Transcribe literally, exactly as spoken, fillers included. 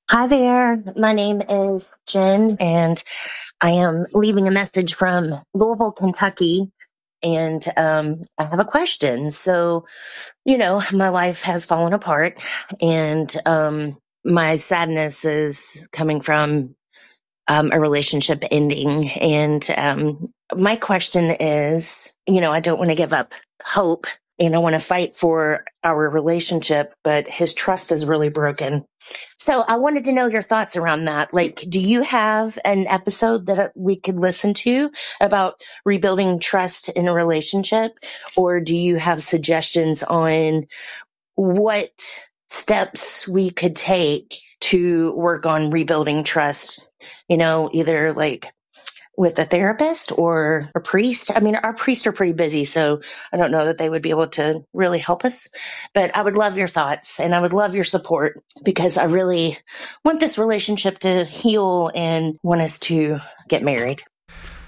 Hi there. My name is Jen, and I am leaving a message from Louisville, Kentucky. And um, I have a question. So, you know, my life has fallen apart, and um, my sadness is coming from um, a relationship ending. And um, my question is, you know, I don't want to give up hope and I want to fight for our relationship, but his trust is really broken. So I wanted to know your thoughts around that. Like, do you have an episode that we could listen to about rebuilding trust in a relationship? Or do you have suggestions on what steps we could take to work on rebuilding trust? You know, either like with a therapist or a priest. I mean, our priests are pretty busy, so I don't know that they would be able to really help us. But I would love your thoughts and I would love your support because I really want this relationship to heal and want us to get married.